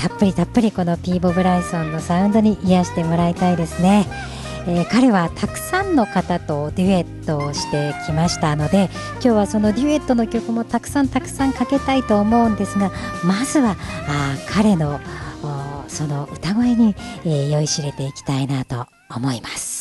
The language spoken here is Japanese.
たっぷりたっぷりこのピーボ・ブライソンのサウンドに癒してもらいたいですね。彼はたくさんの方とデュエットをしてきましたので、今日はそのデュエットの曲もたくさんかけたいと思うんですが、まずは彼のその歌声に酔いしれていきたいなと思います。